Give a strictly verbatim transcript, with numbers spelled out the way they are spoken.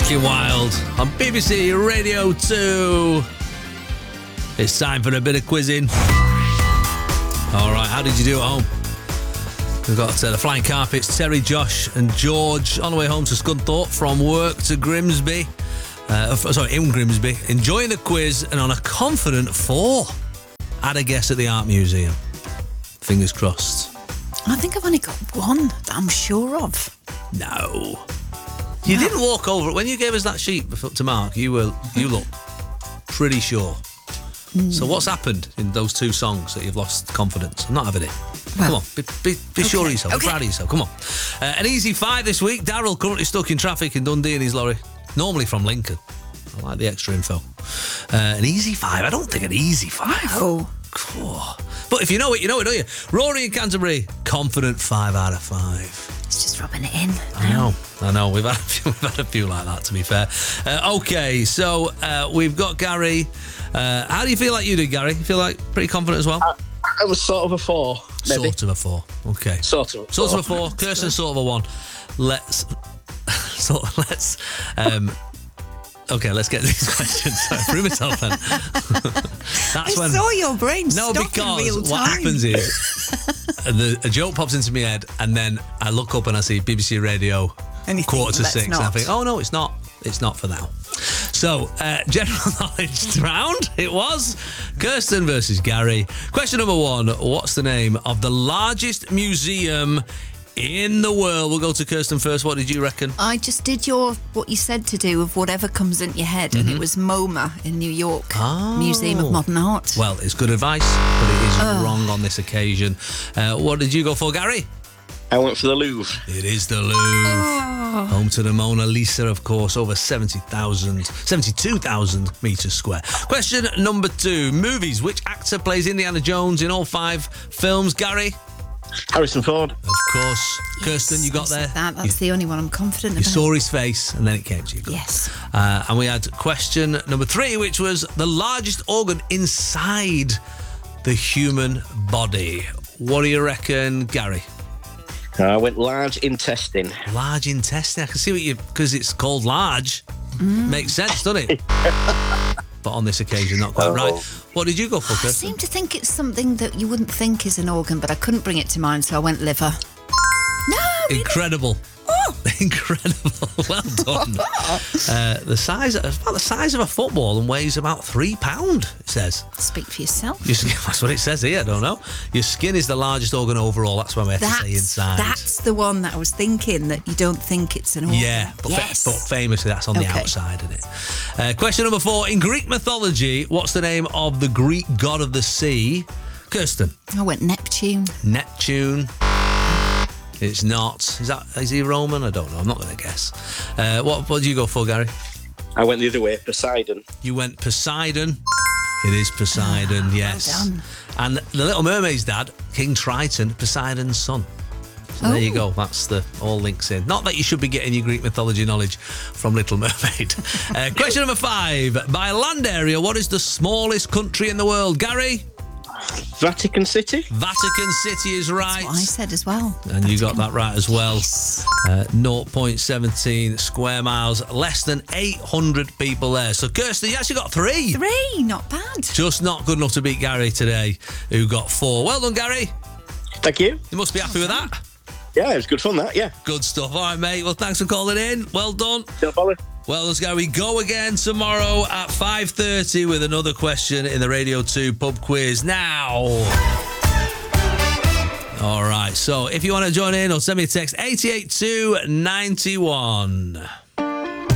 Bucking Wild on B B C Radio two. It's time for a bit of quizzing. All right, how did you do at home? We've got uh, the Flying Carpets, Terry, Josh and George on the way home to Scunthorpe from work to Grimsby. Uh, sorry, in Grimsby. Enjoying the quiz and on a confident four. Had a guess at the Art Museum. Fingers crossed. I think I've only got one that I'm sure of. No. You No. didn't walk over it. When you gave us that sheet to Mark, you were you looked pretty sure. Mm. So what's happened in those two songs that you've lost confidence? I'm not having it. Well, Come on, be, be, be okay. sure of yourself, okay. be proud of yourself. Come on. Uh, an easy five this week. Daryl currently stuck in traffic in Dundee in his lorry. Normally from Lincoln. I like the extra info. Uh, an easy five. I don't think an easy five. Oh. Cool. But if you know it, you know it, don't you? Rory in Canterbury, confident five out of five. It's just rubbing it in. I know, I know. We've had a few, we've had a few like that, to be fair. Uh, okay, so uh, we've got Gary. Uh, how do you feel like you did, Gary? You feel like pretty confident as well? I, I was sort of a four, maybe. Sort of a four. Okay. Sort of. A sort four. of a four. Kirsten, sort of a one. Let's. So let's. Um, Okay, let's get these questions. Sorry, I threw myself then. That's I when, saw your brain No, stop in because real time. what happens is the, a joke pops into my head and then I look up and I see B B C Radio and quarter think, to six not. and I think, oh no, it's not. It's not for now. So, uh, general knowledge round it was. Kirsten versus Gary. Question number one, what's the name of the largest museum in the world? We'll go to Kirsten first. What did you reckon? I just did your what you said to do of whatever comes into your head, mm-hmm. and it was MoMA in New York, oh. Museum of Modern Art. Well, it's good advice, but it is oh. wrong on this occasion. Uh, what did you go for, Gary? I went for the Louvre. It is the Louvre. Oh. Home to the Mona Lisa, of course, over seventy thousand, seventy-two thousand metres square. Question number two. Movies. Which actor plays Indiana Jones in all five films, Gary? Harrison Ford. Of course. Yes, Kirsten, you got there? That. That's you, the only one I'm confident you about. You saw his face and then it came to you. Good. Yes. Uh, and we had question number three, which was the largest organ inside the human body. What do you reckon, Gary? I uh, went large intestine. Large intestine. I can see what you... Because it's called large. Mm. Makes sense, doesn't it? But on this occasion, not quite oh. right. What did you go for, Kirsten? I seem to think it's something that you wouldn't think is an organ, but I couldn't bring it to mind, so I went liver. No! Really? Incredible. Oh. Incredible. Well done. uh, the size, about the size of a football and weighs about three pound. It says. Speak for yourself. Your skin, that's what it says here. I don't know. Your skin is the largest organ overall. That's why we have that's, to say inside. That's the one that I was thinking that you don't think it's an organ. Yeah, but, yes. fa- but famously that's on okay. the outside, isn't it? Uh, question number four. In Greek mythology, what's the name of the Greek god of the sea? Kirsten. I went Neptune. Neptune. It's not. Is that? Is he Roman? I don't know. I'm not going to guess. Uh, what What did you go for, Gary? I went the other way. Poseidon. You went Poseidon. It is Poseidon. Oh, yes. well done. And the Little Mermaid's dad, King Triton, Poseidon's son. So oh. there you go. That's the all links in. Not that you should be getting your Greek mythology knowledge from Little Mermaid. uh, question number five. By land area, what is the smallest country in the world, Gary? Vatican City. Vatican City is right. That's what I said as well. And Vatican. you got that right as well. Yes. Uh, zero point one seven square miles, less than eight hundred people there. So, Kirsten, you actually got three. Three, not bad. Just not good enough to beat Gary today, who got four. Well done, Gary. Thank you. You must be happy with that. Yeah, it was good fun, that, yeah. Good stuff. All right, mate. Well, thanks for calling in. Well done. No bother. Well, let's go. We go again tomorrow at five thirty with another question in the Radio two pub quiz. Now... All right, so if you want to join in or send me a text, eight eight two nine one.